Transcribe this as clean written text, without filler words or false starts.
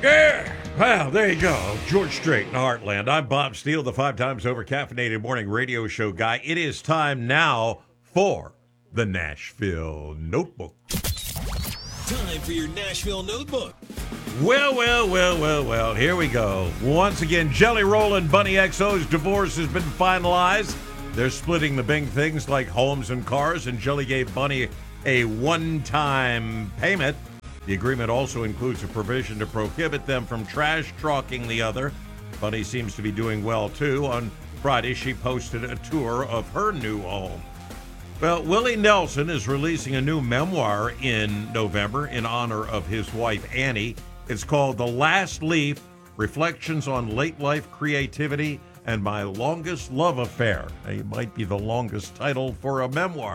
Yeah. Well, there you go. George Strait in Heartland. I'm Bob Steele, the 5 times over caffeinated morning radio show guy. It is time now for the Nashville Notebook. Time for your Nashville Notebook. Well. Here we go. Once again, Jelly Roll and Bunny XO's divorce has been finalized. They're splitting the big things like homes and cars, and Jelly gave Bunny a one-time payment. The agreement also includes a provision to prohibit them from trash-talking the other. Bunny seems to be doing well, too. On Friday, she posted a tour of her new home. Well, Willie Nelson is releasing a new memoir in November in honor of his wife, Annie. It's called The Last Leaf, Reflections on Late Life Creativity and My Longest Love Affair. It might be the longest title for a memoir.